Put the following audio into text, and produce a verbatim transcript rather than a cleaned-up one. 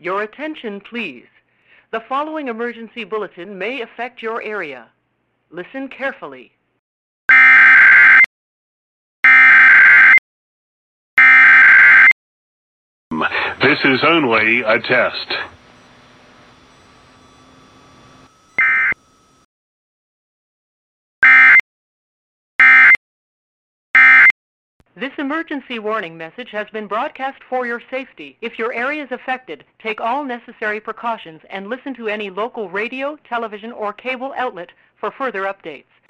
Your attention, please. The following emergency bulletin may affect your area. Listen carefully. This is only a test. This emergency warning message has been broadcast for your safety. If your area is affected, take all necessary precautions and listen to any local radio, television, or cable outlet for further updates.